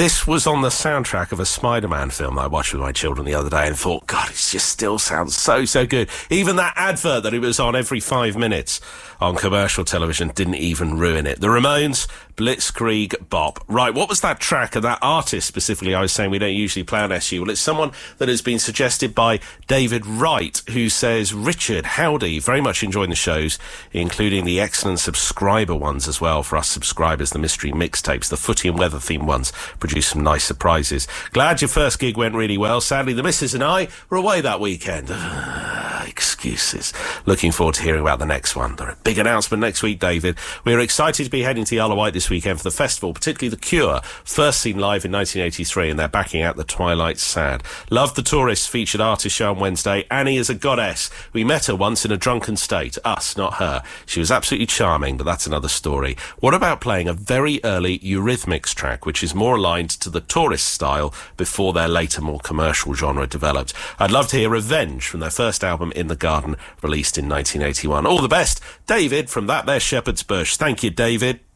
This was on the soundtrack of a Spider-Man film that I watched with my children the other day and thought, God, it just still sounds so good. Even that advert that it was on every 5 minutes on commercial television didn't even ruin it. The Ramones, Blitzkrieg Bop. Right, what was that track and that artist specifically I was saying we don't usually play on SU? Well, it's someone that has been suggested by David Wright, who says, Richard, howdy, very much enjoying the shows, including the excellent subscriber ones as well for us subscribers, the mystery mixtapes, the footy and weather themed ones produce some nice surprises. Glad your first gig went really well. Sadly, the missus and I were away that weekend. Excuses. Looking forward to hearing about the next one. There's a big announcement next week, David. We're excited to be heading to the Isle of Wight this weekend for the festival, particularly The Cure, first seen live in 1983, and they're backing out The Twilight Sad. Loved the Tourists featured artist show on Wednesday. Annie is a goddess. We met her once in a drunken state. Us, not her. She was absolutely charming, but that's another story. What about playing a very early Eurythmics track, which is more aligned to the Tourist style before their later, more commercial genre developed? I'd love to hear Revenge from their first album, In the Garden, released in 1981. All the best, David, from that there Shepherd's Bush. Thank you, David.